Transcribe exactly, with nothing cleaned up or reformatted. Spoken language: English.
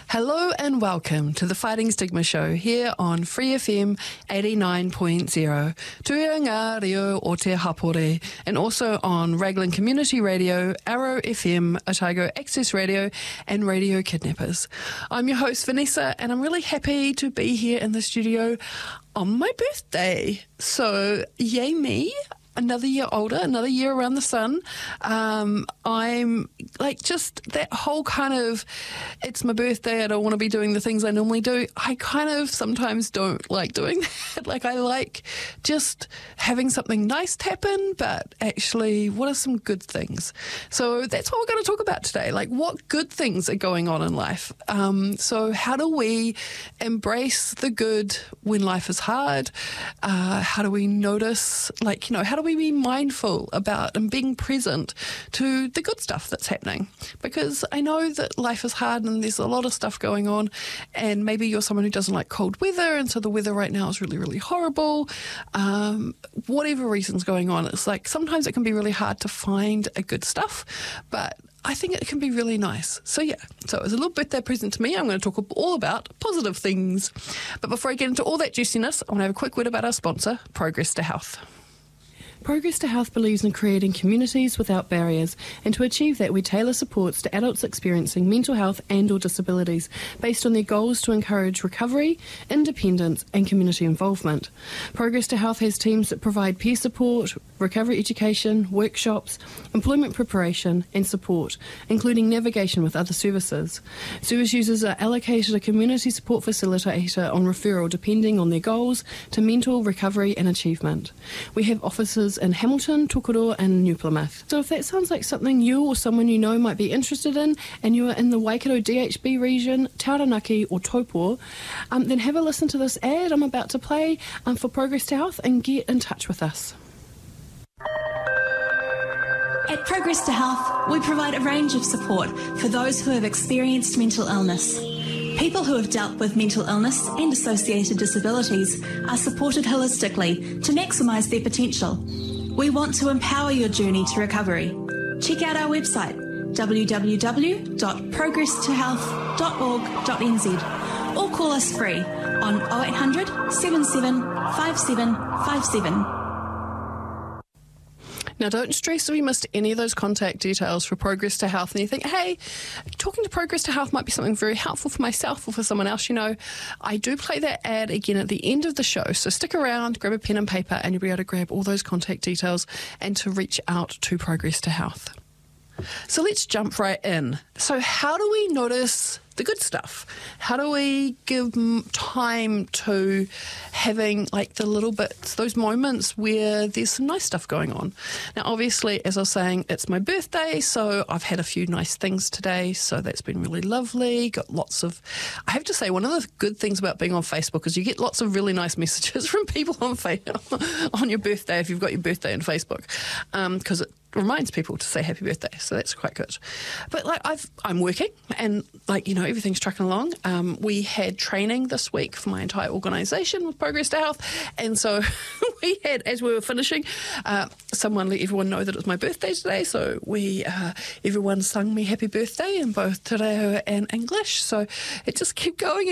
Hello and welcome to the Fighting Stigma Show here on Free F M eighty-nine point zero, Tuianga Reo o Te Hapore, and also on Raglan Community Radio, Arrow F M, Otago Access Radio, and Radio Kidnappers. I'm your host Vanessa, and I'm really happy to be here in the studio on my birthday. So, yay me. Another year older, another year around the sun. Um, I'm like just that whole kind of, it's my birthday, I don't want to be doing the things I normally do. I kind of sometimes don't like doing that. Like I like just having something nice happen, but actually what are some good things? So that's what we're going to talk about today. Like what good things are going on in life? Um, so how do we embrace the good when life is hard? Uh, how do we notice, like, you know, how do we be mindful about and being present to the good stuff that's happening? Because I know that life is hard and there's a lot of stuff going on, and maybe you're someone who doesn't like cold weather, and so the weather right now is really, really horrible. Um, whatever reason's going on, it's like sometimes it can be really hard to find a good stuff, but I think it can be really nice. So yeah, so as a little birthday present to me, I'm going to talk all about positive things. But before I get into all that juiciness, I want to have a quick word about our sponsor, Progress to Health. Progress to Health believes in creating communities without barriers, and to achieve that we tailor supports to adults experiencing mental health and or disabilities based on their goals to encourage recovery, independence and community involvement. Progress to Health has teams that provide peer support, recovery education, workshops, employment preparation and support, including navigation with other services. Service users are allocated a community support facilitator on referral depending on their goals to mental recovery and achievement. We have offices in Hamilton, Tokoroa and New Plymouth. So if that sounds like something you or someone you know might be interested in, and you are in the Waikato D H B region, Taranaki or Taupo, um, then have a listen to this ad I'm about to play um, for Progress to Health and get in touch with us. At Progress to Health, we provide a range of support for those who have experienced mental illness. People who have dealt with mental illness and associated disabilities are supported holistically to maximise their potential. We want to empower your journey to recovery. Check out our website w w w dot progress to health dot org dot n z or call us free on oh eight hundred, seven seven five seven five seven. Now, don't stress if you missed any of those contact details for Progress to Health and you think, hey, talking to Progress to Health might be something very helpful for myself or for someone else. You know, I do play that ad again at the end of the show. So stick around, grab a pen and paper, and you'll be able to grab all those contact details and to reach out to Progress to Health. So let's jump right in. So how do we notice the good stuff? How do we give time to having like the little bits, those moments where there's some nice stuff going on? Now, obviously, as I was saying, it's my birthday, so I've had a few nice things today, so that's been really lovely. Got lots of, I have to say, one of the good things about being on Facebook is you get lots of really nice messages from people on Facebook on your birthday if you've got your birthday on Facebook, because um, it reminds people to say happy birthday, so that's quite good. But like I've, I'm working, and like, you know, everything's trucking along. Um, we had training this week for my entire organisation with Progress to Health, and so we had, as we were finishing, uh, someone let everyone know that it was my birthday today, so we uh, everyone sung me happy birthday in both Te Reo and English, so it just kept going